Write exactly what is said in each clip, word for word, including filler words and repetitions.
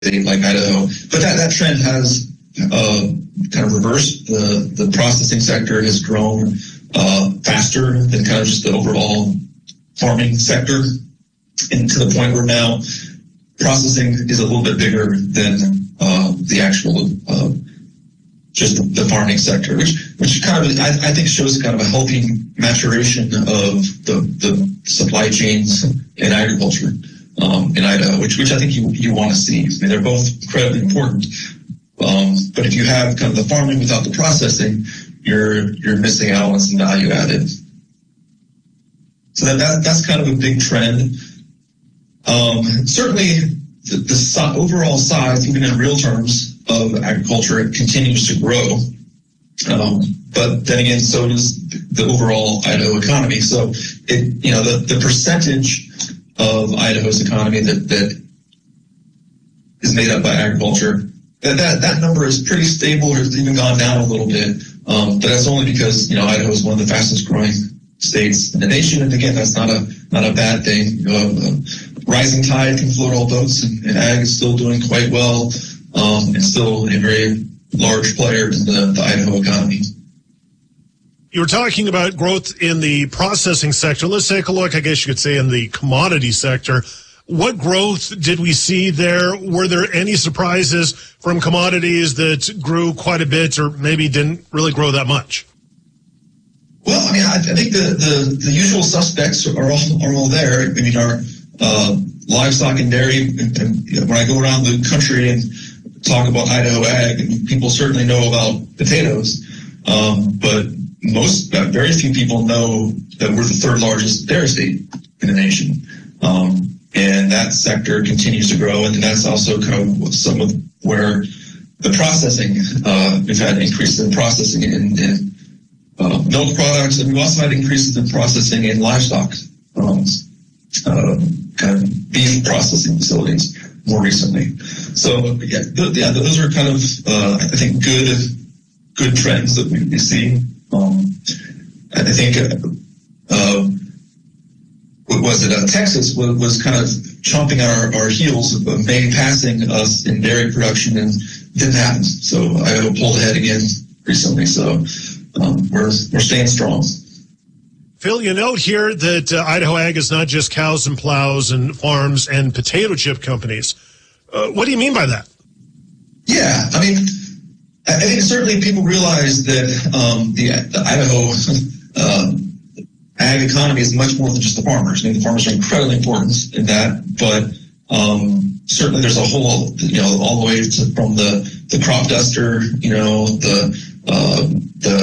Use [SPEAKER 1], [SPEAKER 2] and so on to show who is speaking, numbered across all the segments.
[SPEAKER 1] state like Idaho. But that, that trend has uh, kind of reversed. The, the processing sector has grown uh, faster than kind of just the overall farming sector, and to the point where now processing is a little bit bigger than uh, the actual uh, just the, the farming sector, which which kind of I, I think shows kind of a healthy maturation of the, the supply chains in agriculture um, in Idaho, which which I think you you want to see. I mean, they're both incredibly important, um, but if you have kind of the farming without the processing, you're you're missing out on some value added. So that, that that's kind of a big trend. Um, certainly, the, the so, overall size, even in real terms, of agriculture, it continues to grow. Um, but then again, so does the overall Idaho economy. So, it you know the, the percentage of Idaho's economy that that is made up by agriculture, that that, that number is pretty stable, or it's even gone down a little bit. Um, but that's only because you know Idaho is one of the fastest growing states in the nation, and again, that's not a not a bad thing. You know, uh, rising tide can float all boats, and, and ag is still doing quite well, um, and still a very large player in the, the Idaho economy.
[SPEAKER 2] You were talking about growth in the processing sector. Let's take a look, I guess you could say, in the commodity sector. What growth did we see there? Were there any surprises from commodities that grew quite a bit, or maybe didn't really grow that much?
[SPEAKER 1] Well, I mean, I, I think the, the, the usual suspects are all are all there. I mean, our uh, livestock and dairy. And, and you know, when I go around the country and talk about Idaho ag, I mean, people certainly know about potatoes, um, but most, uh, very few people know that we're the third largest dairy state in the nation, um, and that sector continues to grow, and that's also kind of some of where the processing. Uh, we've had increases in processing in. in Uh, milk products, and we've also had increases in processing in livestock, um, uh, kind of beef processing facilities more recently. So, yeah, th- yeah those are kind of, uh, I think, good good trends that we, we see. Um, I think, uh, uh, what was it, uh, Texas was, was kind of chomping our, our heels, of maybe passing us in dairy production, and didn't happen. So Idaho pulled ahead again recently. So, Um, we're, we're staying strong.
[SPEAKER 2] Phil, you note here that uh, Idaho Ag is not just cows and plows and farms and potato chip companies. Uh, what do you mean by that?
[SPEAKER 1] Yeah, I mean, I think certainly people realize that um, the, the Idaho uh, ag economy is much more than just the farmers. I mean, the farmers are incredibly important in that, but um, certainly there's a whole, you know, all the way to, from the, the crop duster, you know, the Uh, the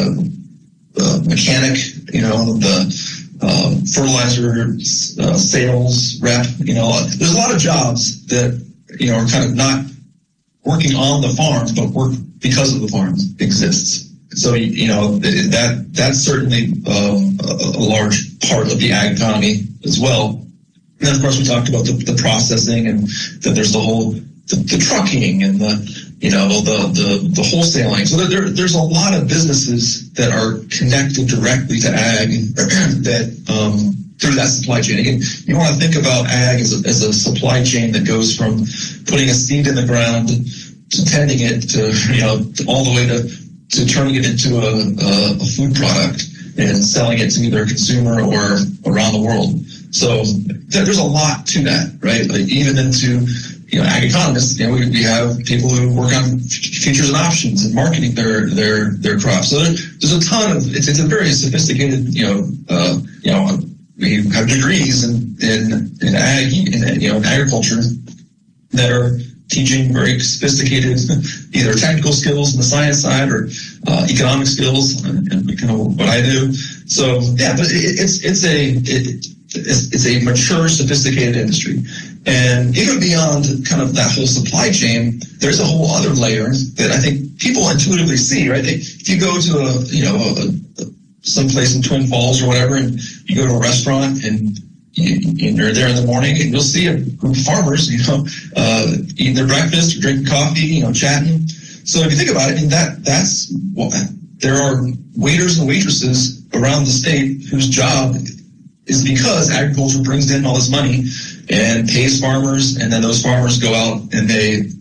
[SPEAKER 1] uh, mechanic, you know, the um, fertilizer uh, sales rep, you know, there's a lot of jobs that, you know, are kind of not working on the farm, but work because of the farm exists. So, you know, that that's certainly um, a, a large part of the ag economy as well. And then, of course, we talked about the, the processing, and that there's the whole, the, the trucking and the, you know, the, the, the wholesaling. So there, there's a lot of businesses that are connected directly to ag that, um, through that supply chain. Again, you want to think about ag as a, as a supply chain that goes from putting a seed in the ground to tending it to, you know, all the way to, to turning it into a, a, a food product and selling it to either a consumer or around the world. So there's a lot to that, right? Like even into, you know, ag economists, you know, we, we have people who work on features and options and marketing their their their crops. So there, there's a ton of it's it's a very sophisticated, you know, uh, you know, we have degrees in in in ag, in, you know, in agriculture that are teaching very sophisticated either technical skills on the science side or uh, economic skills, and, and kind of what I do. So yeah, but it, it's it's a it, it's, it's a mature, sophisticated industry. And even beyond kind of that whole supply chain, there's a whole other layer that I think people intuitively see, right? They, if you go to a, you know, a, a, someplace in Twin Falls or whatever, and you go to a restaurant and you, you're there in the morning, and you'll see a group of farmers, you know, uh, eating their breakfast or drinking coffee, you know, chatting. So if you think about it, I mean, that that's well, there are waiters and waitresses around the state whose job is because agriculture brings in all this money and pays farmers, and then those farmers go out and they